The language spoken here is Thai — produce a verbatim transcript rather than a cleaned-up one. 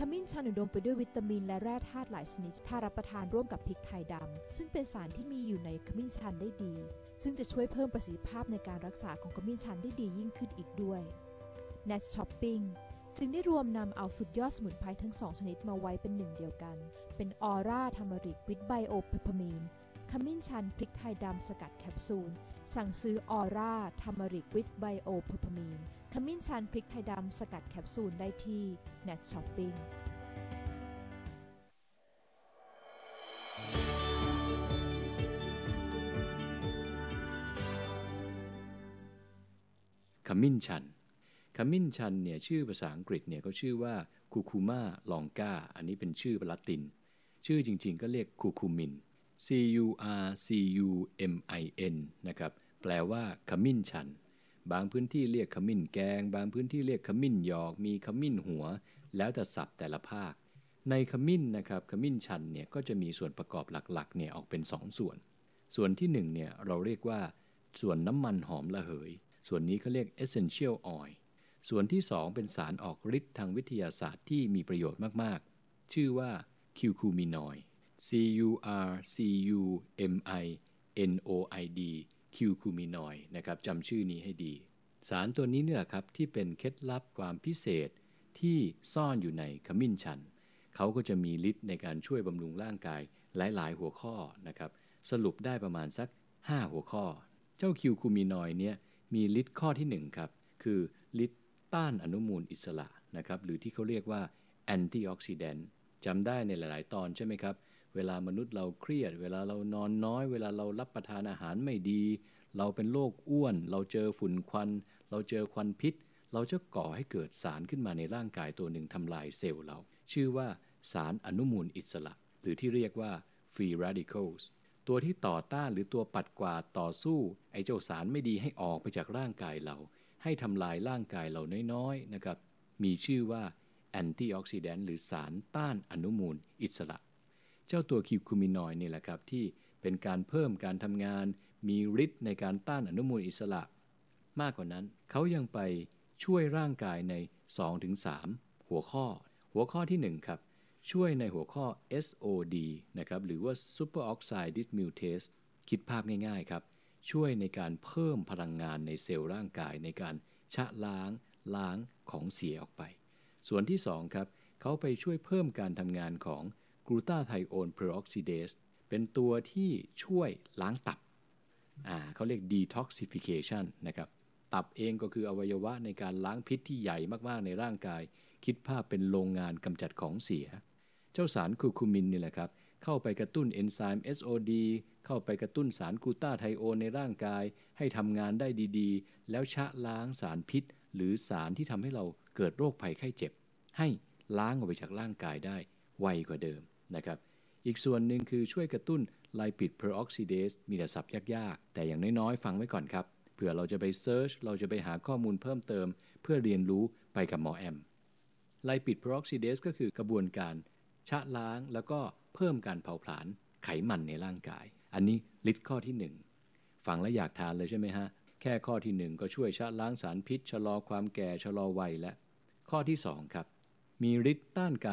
มิ้นชันอุดมไปด้วยวิตามินและแร่ธาตุหลายชนิดถ้ารับประทานร่วมกับพริกไทยดำซึ่งเป็นสารที่มีอยู่ในขมิ้นชันได้ดีซึ่งจะช่วยเพิ่มประสิทธิภาพในการรักษาของขมิ้นชันได้ดียิ่งขึ้นอีกด้วย Nat Shopping จึงได้รวมนำเอาสุดยอดสมุนไพรทั้งสองชนิดมาไว้เป็นหนึ่งเดียวกันเป็นออร่าทามาริกวิตไบโอเพปเปอร์มีนขมิ้นชันพริกไทยดำสกัดแคปซูลสั่งซื้อออร่าทามาริกวิตไบโอเพปเปอร์มีนขมิ้นชันพริกไทยดำสกัดแคปซูลได้ที่ Nat Shopping ขมิ้นชันขมิ้นชันเนี่ยชื่อภาษาอังกฤษเนี่ยเขาชื่อว่าคูคูมาลองกาอันนี้เป็นชื่อละตินชื่อจริงๆก็เรียกคูคูมิน C U R C U M I N นะครับแปลว่าขมิ้นชันบางพื้นที่เรียกขมิ้นแกงบางพื้นที่เรียกขมิ้นหยอกมีขมิ้นหัวแล้วแต่ศัพท์แต่ละภาคในขมิ้นนะครับขมิ้นชันเนี่ยก็จะมีส่วนประกอบหลักๆเนี่ยออกเป็นสองส่วนส่วนที่หนึ่งเนี่ยเราเรียกว่าส่วนน้ำมันหอมระเหยส่วนนี้เขาเรียก essential oil ส่วนที่สองเป็นสารออกฤทธิ์ทางวิทยาศาสตร์ที่มีประโยชน์มากๆชื่อว่า curcuminoid C U R C U M I N O I D curcuminoid นะครับจำชื่อนี้ให้ดีสารตัวนี้เนี่ยครับที่เป็นเคล็ดลับความพิเศษที่ซ่อนอยู่ในขมิ้นชันเขาก็จะมีฤทธิ์ในการช่วยบำรุงร่างกายหลายๆหัวข้อนะครับสรุปได้ประมาณสักห้าหัวข้อเจ้าคิวคูมินอยด์เนี่ยมีฤทธิ์ข้อที่หนึ่งครับคือฤทธิ์ต้านอนุมูลอิสระนะครับหรือที่เขาเรียกว่าแอนตี้ออกซิแดนต์จำได้ในหลายๆตอนใช่ไหมครับเวลามนุษย์เราเครียดเวลาเรานอนน้อยเวลาเรารับประทานอาหารไม่ดีเราเป็นโรคอ้วนเราเจอฝุ่นควันเราเจอควันพิษเราจะก่อให้เกิดสารขึ้นมาในร่างกายตัวหนึ่งทำลายเซลล์เราชื่อว่าสารอนุมูลอิสระหรือที่เรียกว่า free radicals ตัวที่ต่อต้านหรือตัวปัดกวาดต่อสู้ไอ้เจ้าสารไม่ดีให้ออกไปจากร่างกายเราให้ทำลายร่างกายเราน้อยๆนะครับมีชื่อว่าแอนตี้ออกซิแดนต์หรือสารต้านอนุมูลอิสระเจ้าตัวคิวคูมินอยด์นี่แหละครับที่เป็นการเพิ่มการทำงานมีฤทธิ์ในการต้านอนุมูลอิสระมากกว่านั้นเขายังไปช่วยร่างกายใน สองถึงสาม หัวข้อหัวข้อที่หนึ่งครับช่วยในหัวข้อ เอส โอ ดี นะครับหรือว่า superoxide dismutase คิดภาพง่ายๆครับช่วยในการเพิ่มพลังงานในเซลล์ร่างกายในการชะล้างล้างของเสียออกไปส่วนที่สองครับเขาไปช่วยเพิ่มการทำงานของกลูตาไทโอนเพอร์ออกซิเดสเป็นตัวที่ช่วยล้างตับอ่าเขาเรียก detoxification นะครับตับเองก็คืออวัยวะในการล้างพิษที่ใหญ่มากๆในร่างกายคิดภาพเป็นโรงงานกำจัดของเสียเจ้าสารคูคูมินนี่แหละครับเข้าไปกระตุ้นเอนไซม์ เอส โอ ดี เข้าไปกระตุ้นสารกลูตาไทโอนในร่างกายให้ทำงานได้ดีๆแล้วชะล้างสารพิษหรือสารที่ทำให้เราเกิดโรคภัยไข้เจ็บให้ล้างออกไปจากร่างกายได้ไวกว่าเดิมนะครับอีกส่วนหนึ่งคือช่วยกระตุ้นไลปิดเพอร์ออกซิเดสมีแต่ศัพท์ยากๆแต่อย่างน้อยๆฟังไว้ก่อนครับเผื่อเราจะไปเซิร์ชเราจะไปหาข้อมูลเพิ่มเติมเพื่อเรียนรู้ไปกับหมอแอมไลปิดเพอร์ออกซิเดสก็คือกระบวนการชะล้างแล้วก็เพิ่มการเผาผลาญไขมันในร่างกายอันนี้ฤทธิ์ข้อที่หนึ่งฟังแล้วอยากทานเลยใช่ไหมฮะแค่ข้อที่หนึ่งก็ช่วยชะล้างสารพิษชะลอความแก่ชะลอวัยและข้อที่สองครับมีฤทธิ์ต้านการ